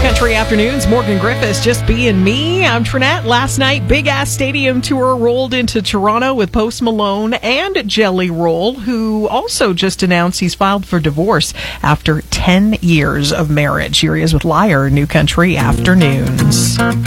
Country Afternoons, Morgan Griffiths, Just Being Me. I'm Trinette. Last night, Big Ass Stadium Tour rolled into Toronto with Post Malone and Jelly Roll, who also just announced he's filed for divorce after 10 years of marriage. Here he is with Liar, New Country Afternoons.